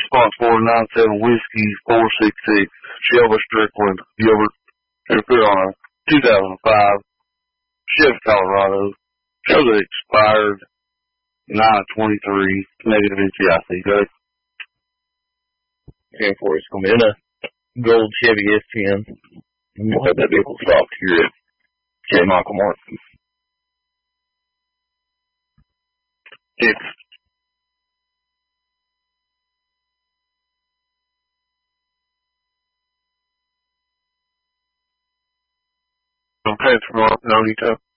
Spot 497 Whiskey 466 Shelby Strickland Gilbert. And put on a 2005 Chevy Colorado. Shows it expired 9/23, negative NCIC. Good. 10-4, it's going to be in a gold Chevy S10. And we'll have that vehicle stocked here at J. Michael Martin. Yes. Okay, tomorrow, no need to.